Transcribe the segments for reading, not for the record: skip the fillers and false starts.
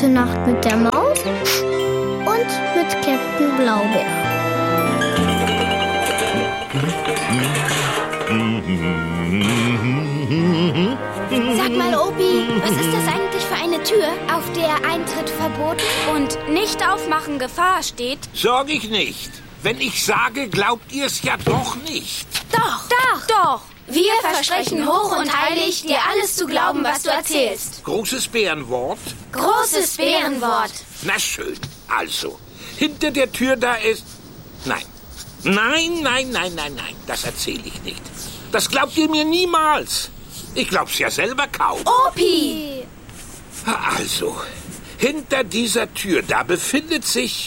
Gute Nacht mit der Maus und mit Captain Blaubeer. Sag mal, Opi, was ist das eigentlich für eine Tür, auf der Eintritt verboten und nicht aufmachen Gefahr steht? Sorg ich nicht. Wenn ich sage, glaubt ihr es ja doch nicht. Doch. Wir versprechen hoch und heilig, dir alles zu glauben, was du erzählst. Großes Bärenwort? Großes Bärenwort. Na schön. Also, hinter der Tür da ist... Nein. Das erzähle ich nicht. Das glaubt ihr mir niemals. Ich glaub's ja selber kaum. Opi! Also, hinter dieser Tür, da befindet sich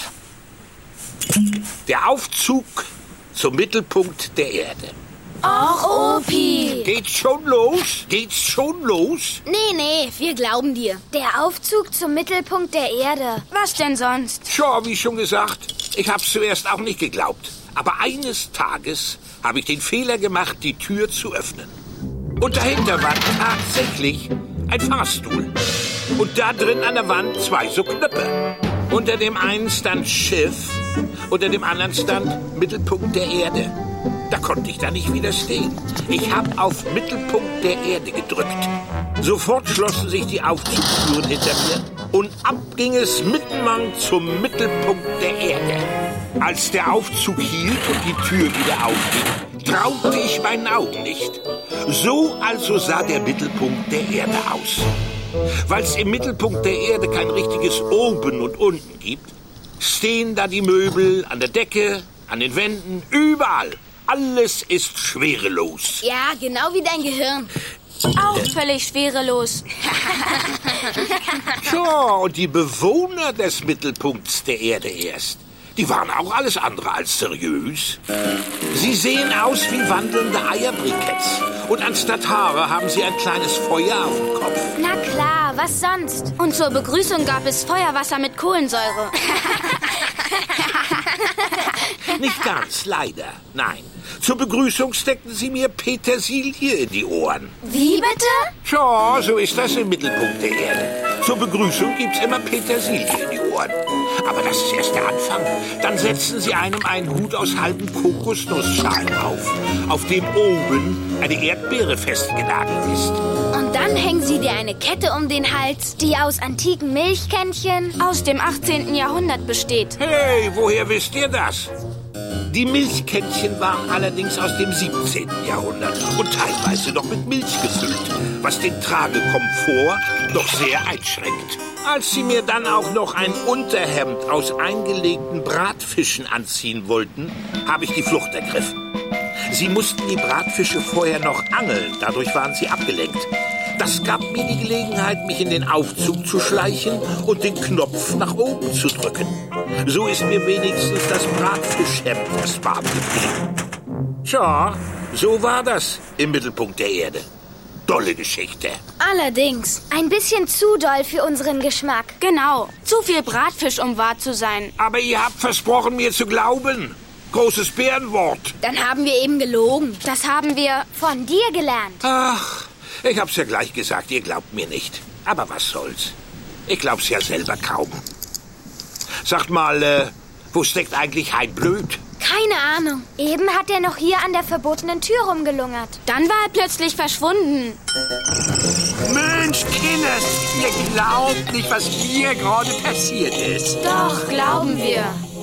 der Aufzug zum Mittelpunkt der Erde. Och, Opi! Geht's schon los? Nee, wir glauben dir. Der Aufzug zum Mittelpunkt der Erde. Was denn sonst? Tja, wie schon gesagt, ich hab's zuerst auch nicht geglaubt. Aber eines Tages habe ich den Fehler gemacht, die Tür zu öffnen. Und dahinter war tatsächlich ein Fahrstuhl. Und da drin an der Wand 2 so Knöpfe. Unter dem einen stand Schiff, unter dem anderen stand Mittelpunkt der Erde. Da konnte ich da nicht widerstehen. Ich habe auf Mittelpunkt der Erde gedrückt. Sofort schlossen sich die Aufzugstüren hinter mir und ab ging es mittenlang zum Mittelpunkt der Erde. Als der Aufzug hielt und die Tür wieder aufging, traute ich meinen Augen nicht. So also sah der Mittelpunkt der Erde aus. Weil es im Mittelpunkt der Erde kein richtiges Oben und Unten gibt, stehen da die Möbel an der Decke, an den Wänden, überall. Alles ist schwerelos. Ja, genau wie dein Gehirn. Auch völlig schwerelos. Tja, und die Bewohner des Mittelpunkts der Erde erst, die waren auch alles andere als seriös. Sie sehen aus wie wandelnde Eierbriketts. Und anstatt Haare haben sie ein kleines Feuer auf dem Kopf. Na klar, was sonst? Und zur Begrüßung gab es Feuerwasser mit Kohlensäure. Nicht ganz, leider. Nein. Zur Begrüßung steckten sie mir Petersilie in die Ohren. Wie bitte? Tja, so ist das im Mittelpunkt der Erde. Zur Begrüßung gibt's immer Petersilie in die Ohren. Aber das ist erst der Anfang. Dann setzen sie einem einen Hut aus halben Kokosnussschalen auf dem oben eine Erdbeere festgenagelt ist. Und dann hängen sie dir eine Kette um den Hals, die aus antiken Milchkännchen aus dem 18. Jahrhundert besteht. Hey, woher wisst ihr das? Die Milchkännchen waren allerdings aus dem 17. Jahrhundert und teilweise noch mit Milch gefüllt, was den Tragekomfort doch sehr einschränkt. Als sie mir dann auch noch ein Unterhemd aus eingelegten Bratfischen anziehen wollten, habe ich die Flucht ergriffen. Sie mussten die Bratfische vorher noch angeln, dadurch waren sie abgelenkt. Das gab mir die Gelegenheit, mich in den Aufzug zu schleichen und den Knopf nach oben zu drücken. So ist mir wenigstens das Bratfischhemd erspart geblieben. Tja, so war das im Mittelpunkt der Erde. Dolle Geschichte. Allerdings. Ein bisschen zu doll für unseren Geschmack. Genau. Zu viel Bratfisch, um wahr zu sein. Aber ihr habt versprochen, mir zu glauben. Großes Bärenwort. Dann haben wir eben gelogen. Das haben wir von dir gelernt. Ach, ich hab's ja gleich gesagt, ihr glaubt mir nicht. Aber was soll's? Ich glaub's ja selber kaum. Sagt mal, wo steckt eigentlich Hein Blöd? Keine Ahnung. Eben hat er noch hier an der verbotenen Tür rumgelungert. Dann war er plötzlich verschwunden. Mensch, Kinders, ihr glaubt nicht, was hier gerade passiert ist. Doch, glauben wir.